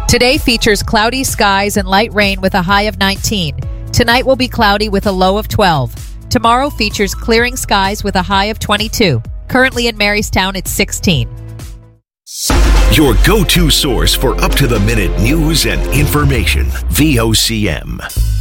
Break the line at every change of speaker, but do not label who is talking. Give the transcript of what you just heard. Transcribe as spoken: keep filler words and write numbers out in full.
Today features cloudy skies and light rain with a high of nineteen. Tonight will be cloudy with a low of twelve. Tomorrow features clearing skies with a high of twenty-two. Currently in Marystown, it's sixteen.
Your go-to source for up-to-the-minute news and information. V O C M.